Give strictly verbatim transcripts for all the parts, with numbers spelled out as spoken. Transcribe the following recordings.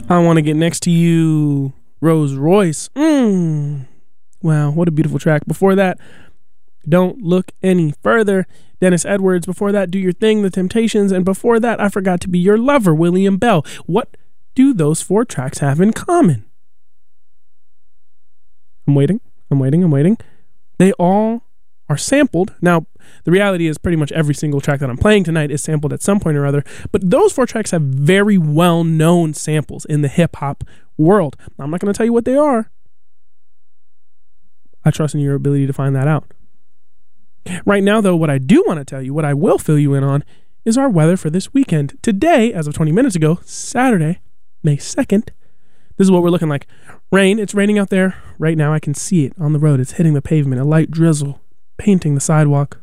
I Want to Get Next to You, Rose Royce. Mmm. Wow, what a beautiful track. Before that, Don't Look Any Further, Dennis Edwards. Before that, Do Your Thing, The Temptations. And before that, I Forgot to Be Your Lover, William Bell. What do those four tracks have in common? I'm waiting, I'm waiting, I'm waiting. They all are sampled. Now, the reality is pretty much every single track that I'm playing tonight is sampled at some point or other, but those four tracks have very well-known samples in the hip-hop world. I'm not going to tell you what they are. I trust in your ability to find that out. Right now, though, what I do want to tell you, what I will fill you in on, is our weather for this weekend. Today, as of twenty minutes ago, Saturday, May second, this is what we're looking like. Rain. It's raining out there right now. I can see it on the road. It's hitting the pavement. A light drizzle painting the sidewalk.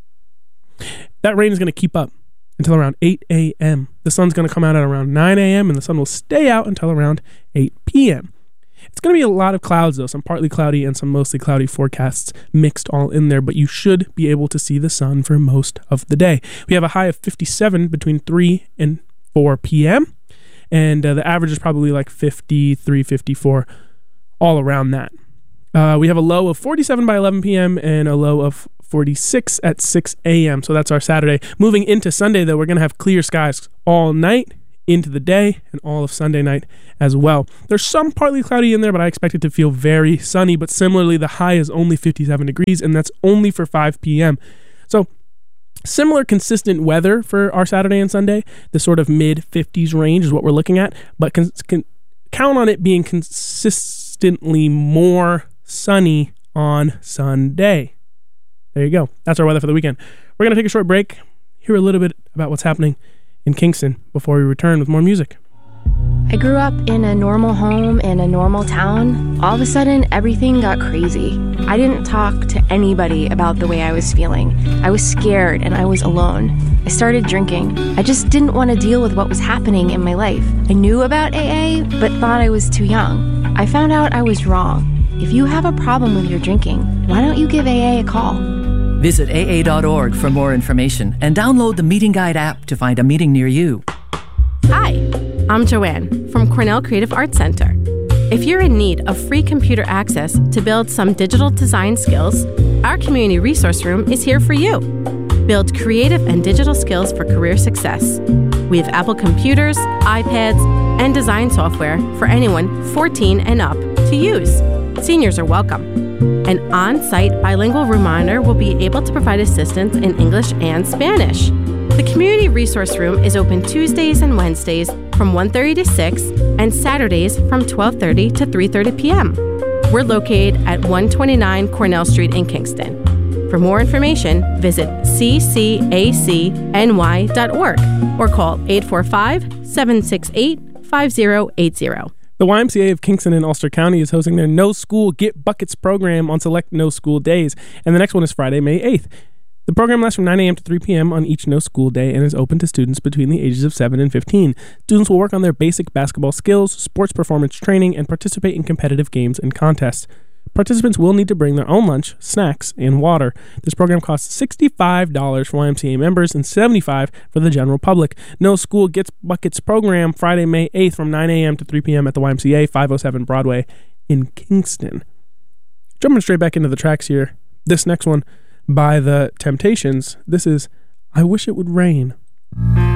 That rain is going to keep up until around eight a.m. The sun's going to come out at around nine a.m. and the sun will stay out until around eight p.m. It's going to be a lot of clouds, though, some partly cloudy and some mostly cloudy forecasts mixed all in there, but you should be able to see the sun for most of the day. We have a high of fifty-seven between three and four p.m., and uh, the average is probably like fifty-three, fifty-four, all around that. Uh, we have a low of forty-seven by eleven p.m. and a low of forty-six at six a.m. So that's our Saturday. Moving into Sunday, though, we're going to have clear skies all night into the day and all of Sunday night as well. There's some partly cloudy in there, but I expect it to feel very sunny. But similarly, the high is only fifty-seven degrees, and that's only for five p.m. So similar consistent weather for our Saturday and Sunday. The sort of mid-fifties range is what we're looking at, but can, can count on it being consistently more sunny on Sunday. There you go. That's our weather for the weekend. We're going to take a short break, hear a little bit about what's happening in Kingston before we return with more music. I grew up in a normal home in a normal town. All of a sudden, everything got crazy. I didn't talk to anybody about the way I was feeling. I was scared and I was alone. I started drinking. I just didn't want to deal with what was happening in my life. I knew about A A, but thought I was too young. I found out I was wrong. If you have a problem with your drinking, why don't you give A A a call? Visit A A dot org for more information and download the Meeting Guide app to find a meeting near you. Hi, I'm Joanne from Cornell Creative Arts Center. If you're in need of free computer access to build some digital design skills, our Community Resource Room is here for you. Build creative and digital skills for career success. We have Apple computers, iPads, and design software for anyone fourteen and up to use. Seniors are welcome. An on-site bilingual room monitor will be able to provide assistance in English and Spanish. The Community Resource Room is open Tuesdays and Wednesdays from one thirty to six and Saturdays from twelve thirty to three thirty p.m. We're located at one twenty-nine Cornell Street in Kingston. For more information, visit c c a c n y dot org or call eight four five, seven six eight, five zero eight zero. The Y M C A of Kingston and Ulster County is hosting their No School Get Buckets program on select no school days, and the next one is Friday, May eighth. The program lasts from nine a.m. to three p.m. on each no school day and is open to students between the ages of seven and fifteen. Students will work on their basic basketball skills, sports performance training, and participate in competitive games and contests. Participants will need to bring their own lunch, snacks, and water. This program costs sixty-five dollars for Y M C A members and seventy-five dollars for the general public. No School Gets Buckets program Friday, May eighth from nine a.m. to three p.m. at the Y M C A, five oh seven Broadway in Kingston. Jumping straight back into the tracks here. This next one by The Temptations. This is I Wish It Would Rain.